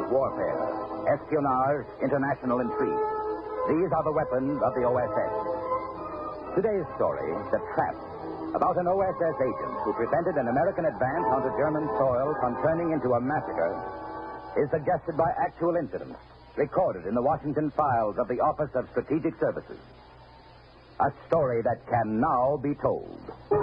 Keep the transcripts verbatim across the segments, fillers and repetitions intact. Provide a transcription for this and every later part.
warfare, espionage, international intrigue. These are the weapons of the O S S. Today's story, The Trap, about an O S S agent who prevented an American advance onto German soil from turning into a massacre, is suggested by actual incidents recorded in the Washington files of the Office of Strategic Services. A story that can now be told.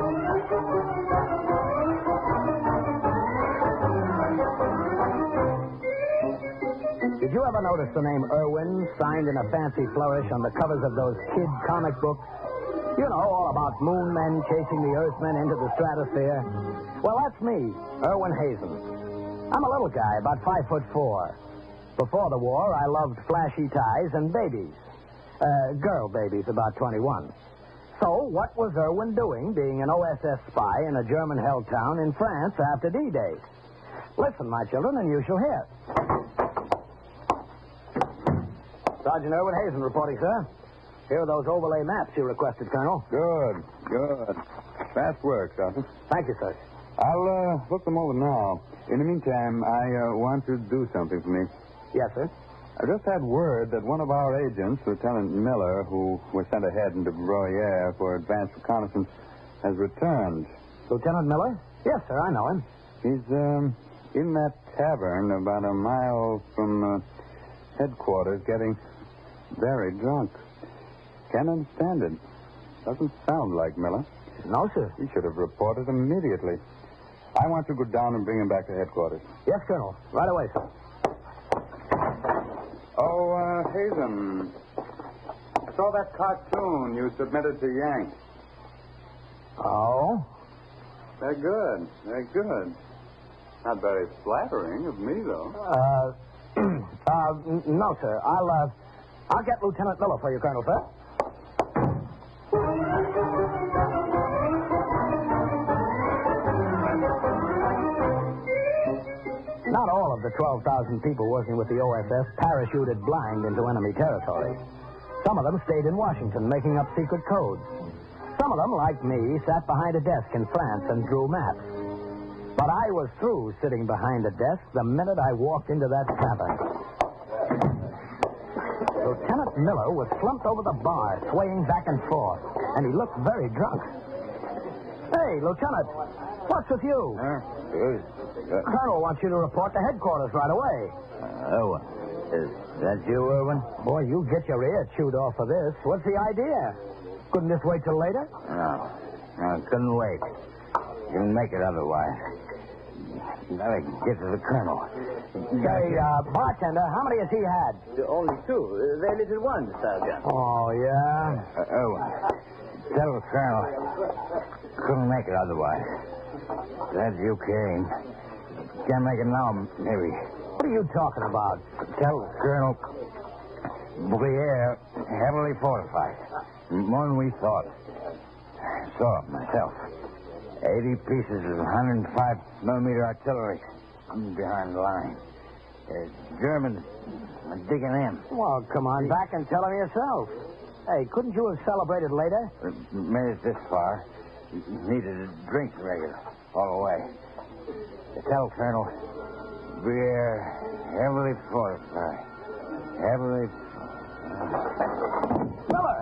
Did you ever notice the name Irwin signed in a fancy flourish on the covers of those kid comic books? You know, all about moon men chasing the Earthmen into the stratosphere. Well, that's me, Irwin Hazen. I'm a little guy, about five foot four. Before the war, I loved flashy ties and babies. Uh, girl babies, about twenty-one. So, what was Irwin doing, being an O S S spy in a German-held town in France after D-Day? Listen, my children, and you shall hear. Sergeant Irwin Hazen reporting, sir. Here are those overlay maps you requested, Colonel. Good, good. Fast work, Sergeant. Thank you, sir. I'll uh, look them over now. In the meantime, I uh, want you to do something for me. Yes, sir. I just had word that one of our agents, Lieutenant Miller, who was sent ahead into Bruyere for advanced reconnaissance, has returned. Lieutenant Miller? Yes, sir, I know him. He's um, in that tavern about a mile from uh, headquarters, getting very drunk. Can't understand it. Doesn't sound like Miller. No, sir. He should have reported immediately. I want to go down and bring him back to headquarters. Yes, Colonel. Right away, sir. Oh, uh, Hazen. I saw that cartoon you submitted to Yank. Oh? They're good. They're good. Not very flattering of me, though. Uh, uh, n- no, sir. I'll, uh, I'll get Lieutenant Miller for you, Colonel, sir. Not all of the twelve thousand people working with the O S S parachuted blind into enemy territory. Some of them stayed in Washington making up secret codes. Some of them, like me, sat behind a desk in France and drew maps. But I was through sitting behind a desk the minute I walked into that tavern. Lieutenant Miller was slumped over the bar, swaying back and forth, and he looked very drunk. Hey, Lieutenant, what's with you? Huh? Uh, Colonel wants you to report to headquarters right away. uh, oh, is that you, Irwin? Boy, you get your ear chewed off for this. What's the idea? Couldn't this wait till later? No. No, couldn't wait. Didn't make it otherwise. Gotta get to the colonel. Say, uh, bartender, how many has he had? Only two. Very little ones, Sergeant. Oh, yeah? Uh, oh, tell the colonel. Couldn't make it otherwise. Glad you came. Can't make it now, maybe. What are you talking about? Tell the colonel. Bruyere heavily fortified. More than we thought. Saw it myself. Eighty pieces of one hundred five millimeter artillery behind the line. Uh, Germans are digging in. Well, come on back and tell him yourself. Hey, couldn't you have celebrated later? Uh, made it this far. Needed a drink regular all the way. Tell Colonel Bruyere heavily fortified. Heavily fortified.